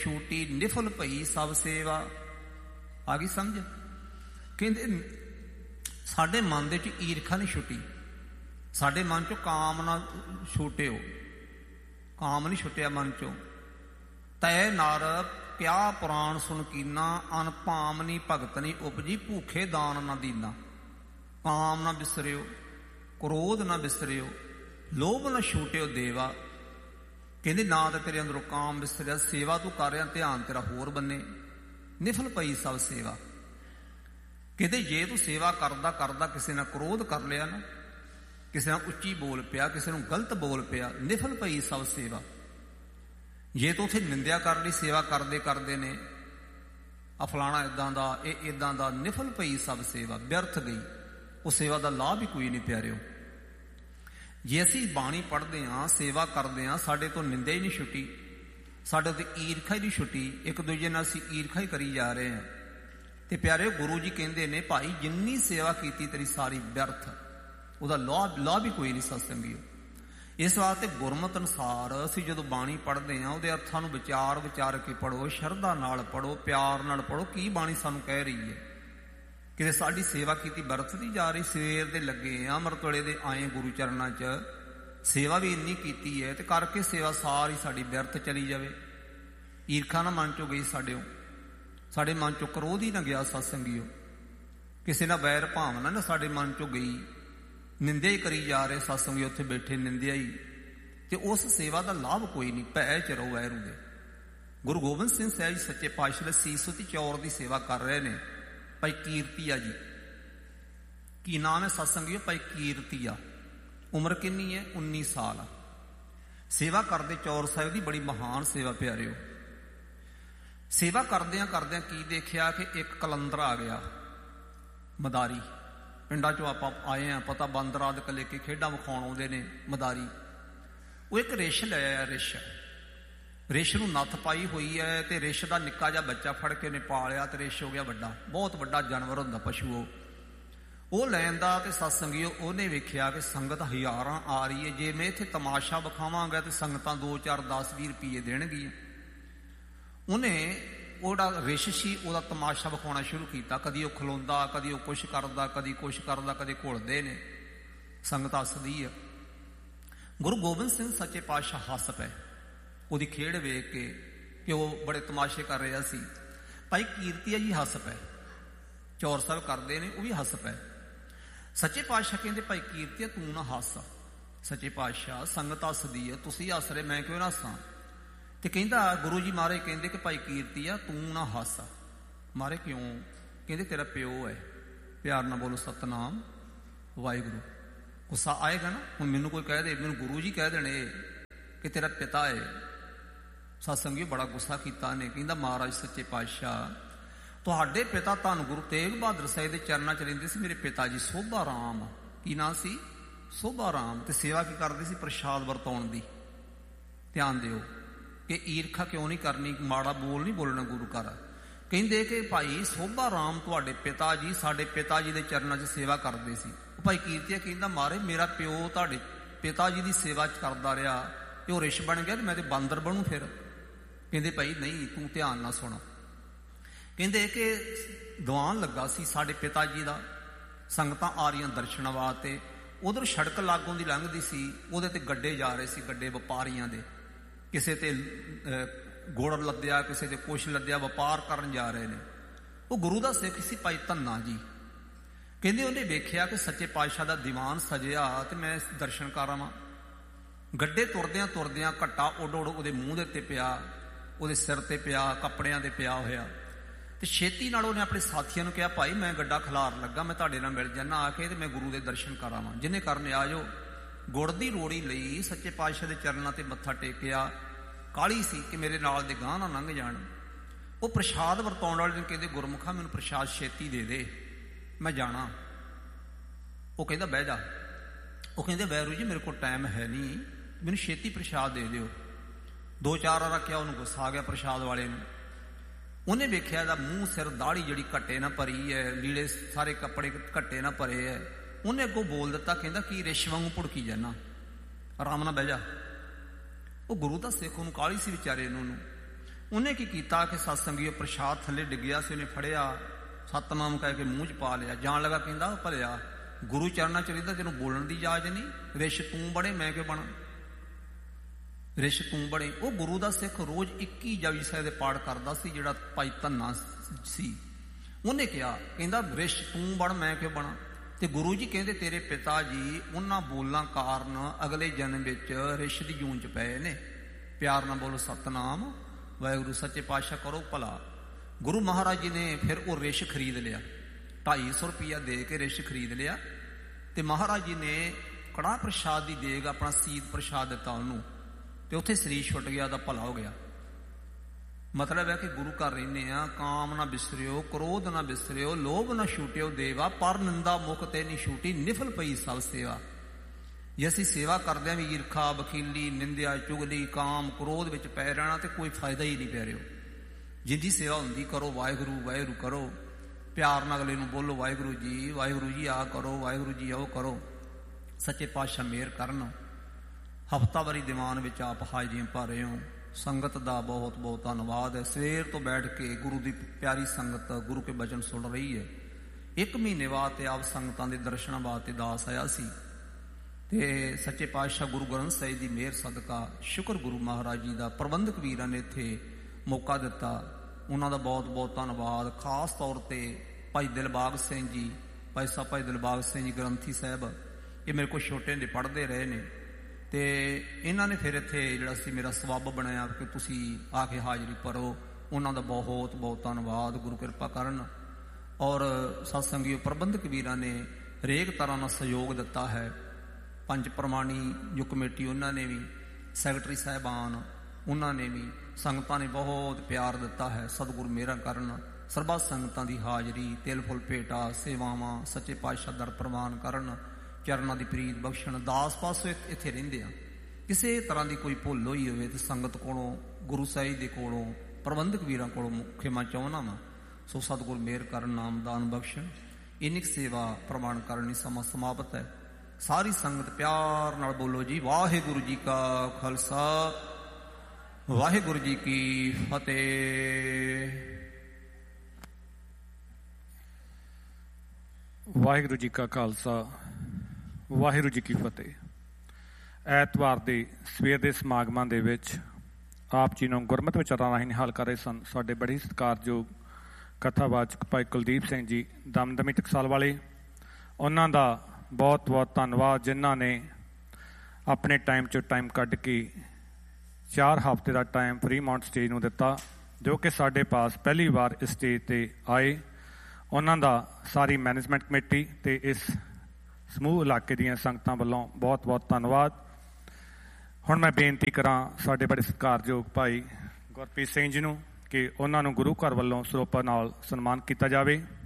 ਛੂਟੀ ਨਿਫਲ ਭਈ ਸਭ ਸੇਵਾ। ਆ ਗਈ ਸਮਝ? ਕਹਿੰਦੇ ਸਾਡੇ ਮਨ ਦੇ ਵਿੱਚ ਈਰਖਾ ਨਹੀਂ ਛੁੱਟੀ, ਸਾਡੇ ਮਨ ਚੋਂ ਕਾਮ ਨਾ ਛੁੱਟਿਓ, ਕਾਮ ਨਹੀਂ ਛੁੱਟਿਆ ਮਨ ਚੋਂ। ਤੈ ਨਰ ਕਿਆ ਪੁਰਾਣ ਸੁਣ ਕੀਨਾ, ਅਨ ਭਾਮਨੀ ਭਗਤ ਨਹੀਂ ਉਪਜੀ, ਭੂਖੇ ਦਾਨ ਨਾ ਦੀਨਾ। ਕਾਮ ਨਾ ਬਿਸਰਿਓ, ਕ੍ਰੋਧ ਨਾ ਬਿਸਰਿਓ, ਲੋਭ ਨਾ ਛੂਟਿਓ ਦੇਵਾ। ਕਹਿੰਦੇ ਨਾ ਤਾਂ ਤੇਰੇ ਅੰਦਰੋਂ ਕਾਮ ਬਿਸਰਿਆ, ਸੇਵਾ ਤੂੰ ਕਰ ਰਿਹਾ, ਧਿਆਨ ਤੇਰਾ ਹੋਰ ਬੰਨੇ। ਨਿਫਲ ਪਈ ਸਭ ਸੇਵਾ। ਕਹਿੰਦੇ ਜੇ ਤੂੰ ਸੇਵਾ ਕਰਦਾ ਕਰਦਾ ਕਿਸੇ ਨਾਲ ਕ੍ਰੋਧ ਕਰ ਲਿਆ ਨਾ, ਕਿਸੇ ਨਾਲ ਉੱਚੀ ਬੋਲ ਪਿਆ, ਕਿਸੇ ਨੂੰ ਗਲਤ ਬੋਲ ਪਿਆ, ਨਿਫਲ ਪਈ ਸਭ ਸੇਵਾ। ਜੇ ਤੂੰ ਉੱਥੇ ਨਿੰਦਿਆ ਕਰ ਲਈ ਸੇਵਾ ਕਰਦੇ ਕਰਦੇ ਨੇ, ਆ ਫਲਾਣਾ ਇੱਦਾਂ ਦਾ, ਇਹ ਇੱਦਾਂ ਦਾ, ਨਿਫਲ ਪਈ ਸਭ ਸੇਵਾ, ਵਿਅਰਥ ਗਈ। ਉਹ ਸੇਵਾ ਦਾ ਲਾਭ ਹੀ ਕੋਈ ਨਹੀਂ ਪਿਆਰਿਓ। ਜੇ ਅਸੀਂ ਬਾਣੀ ਪੜ੍ਹਦੇ ਹਾਂ, ਸੇਵਾ ਕਰਦੇ ਹਾਂ, ਸਾਡੇ ਤੋਂ ਨਿੰਦਿਆ ਹੀ ਨਹੀਂ ਛੁੱਟੀ, ਸਾਡੇ ਉੱਤੇ ਈਰਖਾ ਹੀ ਨਹੀਂ ਛੁੱਟੀ, ਇੱਕ ਦੂਜੇ ਨਾਲ ਅਸੀਂ ਈਰਖਾ ਹੀ ਕਰੀ ਜਾ ਰਹੇ ਹਾਂ। ਤੇ ਪਿਆਰਿਓ ਗੁਰੂ ਜੀ ਕਹਿੰਦੇ ਨੇ ਭਾਈ ਜਿੰਨੀ ਸੇਵਾ ਕੀਤੀ ਤੇਰੀ ਸਾਰੀ ਵਿਅਰਥ, ਉਹਦਾ ਲਾਭ ਹੀ ਕੋਈ ਨਹੀਂ ਸਤਸੰਗੀਓ। ਇਸ ਵਾਸਤੇ ਗੁਰਮਤਿ ਅਨੁਸਾਰ ਅਸੀਂ ਜਦੋਂ ਬਾਣੀ ਪੜ੍ਹਦੇ ਹਾਂ ਉਹਦੇ ਅਰਥਾਂ ਨੂੰ ਵਿਚਾਰ ਕੇ ਪੜ੍ਹੋ, ਸ਼ਰਧਾ ਨਾਲ ਪੜ੍ਹੋ, ਪਿਆਰ ਨਾਲ ਪੜ੍ਹੋ। ਕੀ ਬਾਣੀ ਸਾਨੂੰ ਕਹਿ ਰਹੀ ਹੈ? ਕਿਤੇ ਸਾਡੀ ਸੇਵਾ ਕੀਤੀ ਵਿਅਰਥ ਨਹੀਂ ਜਾ ਰਹੀ। ਸਵੇਰ ਦੇ ਲੱਗੇ ਆ, ਅੰਮ੍ਰਿਤ ਵੇਲੇ ਦੇ ਆਏ ਗੁਰੂ ਚਰਨਾਂ 'ਚ, ਸੇਵਾ ਵੀ ਇੰਨੀ ਕੀਤੀ ਹੈ ਤੇ ਕਰਕੇ ਸੇਵਾ ਸਾਰੀ ਸਾਡੀ ਵਿਅਰਥ ਚਲੀ ਜਾਵੇ। ਈਰਖਾ ਨਾ ਮਨ ਚੋਂ ਗਈ ਸਾਡੇ ਮਨ ਚੋਂ ਕ੍ਰੋਧ ਹੀ ਨਾ ਗਿਆ ਸਤਸੰਗੀਓ, ਕਿਸੇ ਨਾਲ ਵੈਰ ਭਾਵਨਾ ਨਾ ਸਾਡੇ ਮਨ ਚੋਂ ਗਈ, ਨਿੰਦਿਆ ਹੀ ਕਰੀ ਜਾ ਰਹੇ ਸਤਸੰਗੀ ਉੱਥੇ ਬੈਠੇ, ਨਿੰਦਿਆ ਹੀ। ਤੇ ਉਸ ਸੇਵਾ ਦਾ ਲਾਭ ਕੋਈ ਨਹੀਂ, ਭੈ ਚ ਰਹੋ ਵੈਰੂ ਦੇ। ਗੁਰੂ ਗੋਬਿੰਦ ਸਿੰਘ ਸਾਹਿਬ ਜੀ ਸੱਚੇ ਪਾਤਸ਼ਾਹ ਦੇ ਸੀਸੋਤੀ ਚੌਰ ਦੀ ਸੇਵਾ ਕਰ ਰਹੇ ਨੇ ਭਾਈ ਕੀਰਤੀਆ ਜੀ। ਕੀ ਨਾਮ ਹੈ ਸਤਸੰਗੀਓ? ਭਾਈ ਕੀਰਤੀਆ। ਉਮਰ ਕਿੰਨੀ ਹੈ? 19 ਸਾਲ। ਸੇਵਾ ਕਰਦੇ ਚੌਰ ਸਾਹਿਬ ਦੀ, ਬੜੀ ਮਹਾਨ ਸੇਵਾ ਪਿਆਰਿਓ। ਸੇਵਾ ਕਰਦਿਆਂ ਕਰਦਿਆਂ ਕੀ ਦੇਖਿਆ ਕਿ ਇੱਕ ਕਲੰਦਰ ਆ ਗਿਆ, ਮਦਾਰੀ। ਪਿੰਡਾਂ ਚੋਂ ਆਪਾਂ ਆਏ ਹਾਂ, ਪਤਾ ਬਾਂਦਰ ਆਦਿਕ ਲੈ ਕੇ ਖੇਡਾਂ ਵਿਖਾਉਣ ਆਉਂਦੇ ਨੇ ਮਦਾਰੀ। ਉਹ ਇੱਕ ਰਿਛ ਲੈ ਆਇਆ। ਰਿਛ ਨੂੰ ਨੱਥ ਪਾਈ ਹੋਈ ਹੈ ਤੇ ਰਿਛ ਦਾ ਨਿੱਕਾ ਜਿਹਾ ਬੱਚਾ ਫੜ ਕੇ ਉਹਨੇ ਪਾਲਿਆ ਤੇ ਰਿਛ ਹੋ ਗਿਆ ਵੱਡਾ, ਬਹੁਤ ਵੱਡਾ ਜਾਨਵਰ ਹੁੰਦਾ, ਪਸ਼ੂ। ਉਹ ਲੈਣ ਦਾ ਤੇ ਸਤਸੰਗੀਓ ਉਹਨੇ ਵੇਖਿਆ ਕਿ ਸੰਗਤ ਹਜ਼ਾਰਾਂ ਆ ਰਹੀ ਹੈ, ਜੇ ਮੈਂ ਇੱਥੇ ਤਮਾਸ਼ਾ ਵਿਖਾਵਾਂਗਾ ਤੇ ਸੰਗਤਾਂ 2 4 10 20 ਰੁਪਏ ਦੇਣਗੀਆਂ। ਉਹਨੇ ਉਹਦਾ ਰਿਛ ਸੀ, ਉਹਦਾ ਤਮਾਸ਼ਾ ਵਿਖਾਉਣਾ ਸ਼ੁਰੂ ਕੀਤਾ। ਕਦੀ ਉਹ ਖਲੋਂਦਾ, ਕਦੀ ਉਹ ਕੁਛ ਕਰਦਾ, ਕਦੀ ਕੁਛ ਕਰਦਾ, ਕਦੇ ਘੁਲਦੇ ਨੇ, ਸੰਗਤ ਹੱਸਦੀ ਆ। ਗੁਰੂ ਗੋਬਿੰਦ ਸਿੰਘ ਸੱਚੇ ਪਾਤਸ਼ਾਹ ਹੱਸ ਪਏ ਉਹਦੀ ਖੇਡ ਵੇਖ ਕੇ ਕਿ ਉਹ ਬੜੇ ਤਮਾਸ਼ੇ ਕਰ ਰਿਹਾ ਸੀ। ਭਾਈ ਕੀਰਤੀਆ ਜੀ ਹੱਸ ਪਏ, ਚੌਰ ਸਾਹਿਬ ਕਰਦੇ ਨੇ, ਉਹ ਵੀ ਹੱਸ ਪਏ। ਸੱਚੇ ਪਾਤਸ਼ਾਹ ਕਹਿੰਦੇ ਭਾਈ ਕੀਰਤੀਆ ਤੂੰ ਨਾ ਹੱਸ। ਸੱਚੇ ਪਾਤਸ਼ਾਹ ਸੰਗਤ ਹੱਸਦੀ ਆ, ਤੁਸੀਂ ਹੱਸ ਰਹੇ, ਮੈਂ ਕਿਉਂ ਨਾ ਹੱਸਾਂ? ਤੇ ਕਹਿੰਦਾ ਗੁਰੂ ਜੀ ਮਹਾਰਾਜ ਕਹਿੰਦੇ ਕਿ ਭਾਈ ਕੀਰਤੀਆ ਤੂੰ ਨਾ ਹੱਸ। ਮਹਾਰਾਜ ਕਿਉਂ? ਕਹਿੰਦੇ ਤੇਰਾ ਪਿਓ ਹੈ। ਪਿਆਰ ਨਾਲ ਬੋਲੋ ਸਤਨਾਮ ਵਾਹਿਗੁਰੂ। ਗੁੱਸਾ ਆਏਗਾ ਨਾ, ਹੁਣ ਮੈਨੂੰ ਕੋਈ ਕਹਿ ਦੇ, ਮੈਨੂੰ ਗੁਰੂ ਜੀ ਕਹਿ ਦੇਣੇ ਕਿ ਤੇਰਾ ਪਿਤਾ ਹੈ। ਸਤਸੰਗੀ ਬੜਾ ਗੁੱਸਾ ਕੀਤਾ ਨੇ। ਕਹਿੰਦਾ ਮਹਾਰਾਜ ਸੱਚੇ ਪਾਤਸ਼ਾਹ ਤੁਹਾਡੇ ਪਿਤਾ ਧੰਨ ਗੁਰੂ ਤੇਗ ਬਹਾਦਰ ਸਾਹਿਬ ਦੇ ਚਰਨਾਂ 'ਚ ਰਹਿੰਦੇ ਸੀ, ਮੇਰੇ ਪਿਤਾ ਜੀ ਸੋਭਾ ਰਾਮ। ਕੀ ਨਾਂ ਸੀ? ਸੋਭਾ ਰਾਮ। ਤੇ ਸੇਵਾ ਕੀ ਕਰਦੇ ਸੀ? ਪ੍ਰਸ਼ਾਦ ਵਰਤਾਉਣ ਦੀ। ਧਿਆਨ ਦਿਓ ਕਿ ਈਰਖਾ ਕਿਉਂ ਨਹੀਂ ਕਰਨੀ, ਮਾੜਾ ਬੋਲ ਨਹੀਂ ਬੋਲਣਾ ਗੁਰੂ ਘਰ। ਕਹਿੰਦੇ ਕਿ ਭਾਈ ਸੋਭਾ ਰਾਮ ਤੁਹਾਡੇ ਪਿਤਾ ਜੀ ਸਾਡੇ ਪਿਤਾ ਜੀ ਦੇ ਚਰਨਾਂ 'ਚ ਸੇਵਾ ਕਰਦੇ ਸੀ। ਭਾਈ ਕੀਰਤੀਆ ਕਹਿੰਦਾ ਮਹਾਰਾਜ ਮੇਰਾ ਪਿਓ ਤੁਹਾਡੇ ਪਿਤਾ ਜੀ ਦੀ ਸੇਵਾ 'ਚ ਕਰਦਾ ਰਿਹਾ ਤੇ ਉਹ ਰਿਛ ਬਣ ਗਿਆ ਤੇ ਮੈਂ ਤੇ ਬਾਂਦਰ ਬਣੂ ਫਿਰ। ਕਹਿੰਦੇ ਭਾਈ ਨਹੀਂ, ਤੂੰ ਧਿਆਨ ਨਾਲ ਸੁਣ। ਕਹਿੰਦੇ ਕਿ ਦੀਵਾਨ ਲੱਗਾ ਸੀ ਸਾਡੇ ਪਿਤਾ ਜੀ ਦਾ, ਸੰਗਤਾਂ ਆ ਰਹੀਆਂ ਦਰਸ਼ਨਾਂ ਵਾਸਤੇ। ਉਧਰ ਸੜਕ ਲਾਗੋਂ ਦੀ ਲੰਘਦੀ ਸੀ, ਉਹਦੇ ਤੇ ਗੱਡੇ ਜਾ ਰਹੇ ਸੀ, ਗੱਡੇ ਵਪਾਰੀਆਂ ਦੇ। ਕਿਸੇ ਤੇ ਗੁੜ ਲੱਦਿਆ, ਕਿਸੇ ਤੇ ਕੁਛ ਲੱਦਿਆ, ਵਪਾਰ ਕਰਨ ਜਾ ਰਹੇ ਨੇ। ਉਹ ਗੁਰੂ ਦਾ ਸਿੱਖ ਸੀ ਭਾਈ ਧੰਨਾ ਜੀ। ਕਹਿੰਦੇ ਉਹਨੇ ਵੇਖਿਆ ਕਿ ਸੱਚੇ ਪਾਤਸ਼ਾਹ ਦਾ ਦੀਵਾਨ ਸਜਿਆ ਤੇ ਮੈਂ ਦਰਸ਼ਨ ਕਰ ਆਵਾਂ। ਗੱਡੇ ਤੁਰਦਿਆਂ ਤੁਰਦਿਆਂ ਘੱਟਾ ਉੱਡ ਉੱਡ ਉਹਦੇ ਮੂੰਹ ਦੇ ਉੱਤੇ ਪਿਆ, ਉਹਦੇ ਸਿਰ ਤੇ ਪਿਆ, ਕੱਪੜਿਆਂ ਦੇ ਪਿਆ ਹੋਇਆ। ਤੇ ਛੇਤੀ ਨਾਲ ਉਹਨੇ ਆਪਣੇ ਸਾਥੀਆਂ ਨੂੰ ਕਿਹਾ ਭਾਈ ਮੈਂ ਗੱਡਾ ਖਿਲਾਰਨ ਲੱਗਾ, ਮੈਂ ਤੁਹਾਡੇ ਨਾਲ ਮਿਲ ਜਾਣਾ ਆ ਕੇ ਤੇ ਮੈਂ ਗੁਰੂ ਦੇ ਦਰਸ਼ਨ ਕਰ ਆਵਾਂ। ਜਿਹਨੇ ਕਰਨੇ ਆ ਜਾਓ। ਗੁੜ ਦੀ ਰੋੜੀ ਲਈ, ਸੱਚੇ ਪਾਤਸ਼ਾਹ ਦੇ ਚਰਨਾਂ ਤੇ ਮੱਥਾ ਟੇਕਿਆ। ਕਾਹਲੀ ਸੀ ਕਿ ਮੇਰੇ ਨਾਲ ਦੇ ਗਾਂਹ ਨਾ ਲੰਘ ਜਾਣ। ਉਹ ਪ੍ਰਸ਼ਾਦ ਵਰਤਾਉਣ ਵਾਲੇ ਨੂੰ ਕਹਿੰਦੇ ਗੁਰਮੁਖਾ ਮੈਨੂੰ ਪ੍ਰਸ਼ਾਦ ਛੇਤੀ ਦੇ ਦੇ, ਮੈਂ ਜਾਣਾ। ਉਹ ਕਹਿੰਦਾ ਬਹਿ ਜਾ। ਉਹ ਕਹਿੰਦੇ ਵੈਰੂ ਜੀ ਮੇਰੇ ਕੋਲ ਟਾਈਮ ਹੈ ਨਹੀਂ, ਮੈਨੂੰ ਛੇਤੀ ਪ੍ਰਸ਼ਾਦ ਦੇ ਦਿਓ। 2 4 ਵਾਰ ਕਿਹਾ, ਉਹਨੂੰ ਗੁੱਸਾ ਆ ਗਿਆ ਪ੍ਰਸ਼ਾਦ ਵਾਲੇ ਨੂੰ। ਉਹਨੇ ਵੇਖਿਆ ਇਹਦਾ ਮੂੰਹ ਸਿਰ ਦਾੜੀ ਜਿਹੜੀ ਘੱਟੇ ਨਾ ਭਰੀ ਹੈ, ਲੀੜੇ ਸਾਰੇ ਕੱਪੜੇ ਘੱਟੇ ਨਾ ਭਰੇ ਹੈ। ਉਹਨੇ ਅੱਗੋਂ ਬੋਲ ਦਿੱਤਾ, ਕਹਿੰਦਾ ਕੀ ਰਿਛ ਵਾਂਗੂ ਭੁੜਕੀ ਜਾਣਾ, ਆਰਾਮ ਨਾਲ ਬਹਿ ਜਾ। ਉਹ ਗੁਰੂ ਦਾ ਸਿੱਖ, ਉਹਨੂੰ ਕਾਹਲੀ ਸੀ ਵਿਚਾਰੇ ਨੂੰ। ਉਹਨੇ ਕੀ ਕੀਤਾ ਕਿ ਸਤਸੰਗੀਓ ਪ੍ਰਸ਼ਾਦ ਥੱਲੇ ਡਿੱਗਿਆ ਸੀ, ਉਹਨੇ ਫੜਿਆ, ਸਤਨਾਮ ਕਹਿ ਕੇ ਮੂੰਹ 'ਚ ਪਾ ਲਿਆ, ਜਾਣ ਲੱਗਾ, ਕਹਿੰਦਾ ਭਲਿਆ ਗੁਰੂ ਚਰਨਾਂ 'ਚ ਰਹਿੰਦਾ, ਤੈਨੂੰ ਬੋਲਣ ਦੀ ਇਜਾਜ਼ਤ ਨਹੀਂ, ਰਿਛ ਤੂੰ ਬਣੇ ਮੈਂ ਕਿਉਂ ਬਣਾ, ਰਿਛ ਤੂੰ ਬਣੇ। ਉਹ ਗੁਰੂ ਦਾ ਸਿੱਖ ਰੋਜ਼ 21 ਜਪਜੀ ਸਾਹਿਬ ਦੇ ਪਾਠ ਕਰਦਾ ਸੀ, ਜਿਹੜਾ ਭਾਈ ਧੰਨਾ ਸੀ। ਉਹਨੇ ਕਿਹਾ, ਕਹਿੰਦਾ ਰਿਛ ਤੂੰ ਬਣ ਮੈਂ ਕਿਉਂ ਬਣਾ। ਤੇ ਗੁਰੂ ਜੀ ਕਹਿੰਦੇ ਤੇਰੇ ਪਿਤਾ ਜੀ ਉਹਨਾਂ ਬੋਲਾਂ ਕਾਰਨ ਅਗਲੇ ਜਨਮ ਵਿੱਚ ਰਿਛ ਦੀ ਜੂਨ 'ਚ ਪਏ ਨੇ। ਪਿਆਰ ਨਾਲ ਬੋਲੋ ਸਤਨਾਮ ਵਾਹਿਗੁਰੂ, ਸੱਚੇ ਪਾਤਸ਼ਾਹ ਕਰੋ ਭਲਾ। ਗੁਰੂ ਮਹਾਰਾਜ ਜੀ ਨੇ ਫਿਰ ਉਹ ਰਿਛ ਖਰੀਦ ਲਿਆ, 250 ਰੁਪਈਆ ਦੇ ਕੇ ਰਿਛ ਖਰੀਦ ਲਿਆ। ਤੇ ਮਹਾਰਾਜ ਜੀ ਨੇ ਕੜਾਹ ਪ੍ਰਸ਼ਾਦ ਦੀ ਦੇਗ ਆਪਣਾ ਸੀਦ ਪ੍ਰਸ਼ਾਦ ਦਿੱਤਾ ਉਹਨੂੰ, ਤੇ ਉੱਥੇ ਸਰੀਰ ਛੁੱਟ ਗਿਆ, ਉਹਦਾ ਭਲਾ ਹੋ ਗਿਆ। ਮਤਲਬ ਹੈ ਕਿ ਗੁਰੂ ਘਰ ਰਹਿੰਦੇ ਆ, ਕਾਮ ਨਾ ਬਿਸਰਿਓ, ਕ੍ਰੋਧ ਨਾ ਬਿਸਰਿਓ, ਲੋਭ ਨਾ ਛੂਟਿਓ ਦੇਵਾ, ਪਰ ਨਿੰਦਾ ਮੁਖ ਤੇ ਨਹੀਂ ਛੂਟੀ, ਨਿਫਲ ਪਈ ਸਭ ਸੇਵਾ। ਜੇ ਅਸੀਂ ਸੇਵਾ ਕਰਦਿਆਂ ਵੀ ਈਰਖਾ, ਵਕੀਲੀ, ਨਿੰਦਿਆ, ਚੁਗਲੀ, ਕਾਮ, ਕ੍ਰੋਧ ਵਿੱਚ ਪੈ ਰਹਿਣਾ ਤੇ ਕੋਈ ਫਾਇਦਾ ਹੀ ਨਹੀਂ ਪਿਆਰਿਓ। ਜਿੰਦੀ ਸੇਵਾ ਹੁੰਦੀ ਕਰੋ ਵਾਹਿਗੁਰੂ ਵਾਹਿਗੁਰੂ ਕਰੋ, ਪਿਆਰ ਨਾਲ ਅਗਲੇ ਨੂੰ ਬੋਲੋ ਵਾਹਿਗੁਰੂ ਜੀ ਆਹ ਕਰੋ, ਵਾਹਿਗੁਰੂ ਜੀ ਉਹ ਕਰੋ। ਸੱਚੇ ਪਾਤਸ਼ਾਹ ਮਿਹਰ ਕਰਨ। ਹਫ਼ਤਾਵਾਰੀ ਦੀਵਾਨ ਵਿੱਚ ਆਪ ਹਾਜ਼ਰੀਆਂ ਭਰ ਰਹੇ ਹੋ। ਸੰਗਤ ਦਾ ਬਹੁਤ ਬਹੁਤ ਧੰਨਵਾਦ ਹੈ। ਸਵੇਰ ਤੋਂ ਬੈਠ ਕੇ ਗੁਰੂ ਦੀ ਪਿਆਰੀ ਸੰਗਤ ਗੁਰੂ ਕੇ ਬਚਨ ਸੁਣ ਰਹੀ ਹੈ। 1 ਮਹੀਨੇ ਬਾਅਦ ਤੇ ਆਪ ਸੰਗਤਾਂ ਦੇ ਦਰਸ਼ਨਾਂ ਵਾਸਤੇ ਦਾਸ ਆਇਆ ਸੀ, ਤੇ ਸੱਚੇ ਪਾਤਸ਼ਾਹ ਗੁਰੂ ਗ੍ਰੰਥ ਸਾਹਿਬ ਦੀ ਮਿਹਰ ਸਦਕਾ ਸ਼ੁਕਰ ਗੁਰੂ ਮਹਾਰਾਜ ਜੀ ਦਾ, ਪ੍ਰਬੰਧਕ ਵੀਰਾਂ ਨੇ ਇੱਥੇ ਮੌਕਾ ਦਿੱਤਾ, ਉਹਨਾਂ ਦਾ ਬਹੁਤ ਬਹੁਤ ਧੰਨਵਾਦ। ਖਾਸ ਤੌਰ ਤੇ ਭਾਈ ਦਿਲਬਾਗ ਸਿੰਘ ਜੀ, ਭਾਈ ਸਾਹਿਬ ਭਾਈ ਦਿਲਬਾਗ ਸਿੰਘ ਜੀ ਗ੍ਰੰਥੀ ਸਾਹਿਬ, ਇਹ ਮੇਰੇ ਕੋਲ ਛੋਟੇ ਹੁੰਦੇ ਪੜ੍ਹਦੇ ਰਹੇ ਨੇ, ਤੇ ਇਹਨਾਂ ਨੇ ਫਿਰ ਇੱਥੇ ਜਿਹੜਾ ਸੀ ਮੇਰਾ ਸਬੱਬ ਬਣਾਇਆ ਕਿ ਤੁਸੀਂ ਆ ਕੇ ਹਾਜ਼ਰੀ ਭਰੋ। ਉਹਨਾਂ ਦਾ ਬਹੁਤ ਬਹੁਤ ਧੰਨਵਾਦ, ਗੁਰੂ ਕਿਰਪਾ ਕਰਨ। ਔਰ ਸਤਸੰਗੀ ਪ੍ਰਬੰਧਕ ਵੀਰਾਂ ਨੇ ਹਰੇਕ ਤਰ੍ਹਾਂ ਨਾਲ ਸਹਿਯੋਗ ਦਿੱਤਾ ਹੈ। ਪੰਜ ਪ੍ਰਮਾਣੀ ਜੋ ਕਮੇਟੀ ਉਹਨਾਂ ਨੇ ਵੀ, ਸੈਕਟਰੀ ਸਾਹਿਬਾਨ ਉਹਨਾਂ ਨੇ ਵੀ, ਸੰਗਤਾਂ ਨੇ ਬਹੁਤ ਪਿਆਰ ਦਿੱਤਾ ਹੈ। ਸਤਿਗੁਰੂ ਮਿਹਰਾਂ ਕਰਨ। ਸਰਬੱਤ ਸੰਗਤਾਂ ਦੀ ਹਾਜ਼ਰੀ, ਤਿਲ ਫੁੱਲ ਭੇਟਾ, ਸੇਵਾਵਾਂ ਸੱਚੇ ਪਾਤਸ਼ਾਹ ਦਰ ਪ੍ਰਵਾਨ ਕਰਨ, ਚਰਨਾਂ ਦੀ ਪ੍ਰੀਤ ਬਖਸ਼ਣ। ਦਾਸ ਪਾਸੋਂ ਇੱਥੇ ਰਹਿੰਦੇ ਆ, ਕਿਸੇ ਤਰ੍ਹਾਂ ਦੀ ਕੋਈ ਭੁੱਲ ਹੋਈ ਹੋਵੇ ਤੇ ਸੰਗਤ ਕੋਲੋਂ, ਗੁਰੂ ਸਾਹਿਬ ਦੇ ਕੋਲੋਂ, ਪ੍ਰਬੰਧਕ ਵੀਰਾਂ ਕੋਲੋਂ ਖਿਮਾ ਚਾਹੁੰਦਾ ਵਾਂ। ਸੋ ਸਤਿਗੁਰ ਮਿਹਰ ਕਰਨ, ਨਾਮਦਾਨ ਬਖਸ਼ਣ। ਇੰਨੀ ਸੇਵਾ ਪ੍ਰਵਾਨ ਕਰਨੀ ਸਮਾਂ ਸਮਾਪਤ ਹੈ। ਸਾਰੀ ਸੰਗਤ ਪਿਆਰ ਨਾਲ ਬੋਲੋ ਜੀ ਵਾਹਿਗੁਰੂ ਜੀ ਕਾ ਖਾਲਸਾ, ਵਾਹਿਗੁਰੂ ਜੀ ਕੀ ਫਤਿਹ। ਵਾਹਿਗੁਰੂ ਜੀ ਕਾ ਖਾਲਸਾ, ਵਾਹਿਗੁਰੂ ਜੀ ਕੀ ਫਤਿਹ। ਐਤਵਾਰ ਦੇ ਸਵੇਰ ਦੇ ਸਮਾਗਮਾਂ ਦੇ ਵਿੱਚ ਆਪ ਜੀ ਨੂੰ ਗੁਰਮਤਿ ਵਿਚਾਰਾਂ ਰਾਹੀਂ ਨਿਹਾਲ ਕਰ ਰਹੇ ਸਨ ਸਾਡੇ ਬੜੇ ਸਤਿਕਾਰਯੋਗ ਕਥਾਵਾਚਕ ਭਾਈ ਕੁਲਦੀਪ ਸਿੰਘ ਜੀ ਦਮਦਮੀ ਟਕਸਾਲ ਵਾਲੇ। ਉਹਨਾਂ ਦਾ ਬਹੁਤ ਬਹੁਤ ਧੰਨਵਾਦ, ਜਿਨ੍ਹਾਂ ਨੇ ਆਪਣੇ ਟਾਈਮ 'ਚੋਂ ਟਾਈਮ ਕੱਢ ਕੇ 4 ਹਫ਼ਤੇ ਦਾ ਟਾਈਮ ਫਰੀਮਾਉਂਟ ਸਟੇਜ ਨੂੰ ਦਿੱਤਾ, ਜੋ ਕਿ ਸਾਡੇ ਪਾਸ ਪਹਿਲੀ ਵਾਰ ਇਸ ਸਟੇਜ 'ਤੇ ਆਏ। ਉਹਨਾਂ ਦਾ ਸਾਰੀ ਮੈਨੇਜਮੈਂਟ ਕਮੇਟੀ ਤੇ ਇਸ ਸਮੂਹ ਇਲਾਕੇ ਦੀਆਂ ਸੰਗਤਾਂ ਵੱਲੋਂ ਬਹੁਤ ਬਹੁਤ ਧੰਨਵਾਦ। ਹੁਣ ਮੈਂ ਬੇਨਤੀ ਕਰਾਂ ਸਾਡੇ ਬੜੇ ਸਤਿਕਾਰਯੋਗ ਭਾਈ ਗੁਰਪ੍ਰੀਤ ਸਿੰਘ ਜੀ ਨੂੰ ਕਿ ਉਹਨਾਂ ਨੂੰ ਗੁਰੂ ਘਰ ਵੱਲੋਂ ਸਰੋਪਾ ਨਾਲ ਸਨਮਾਨ ਕੀਤਾ ਜਾਵੇ।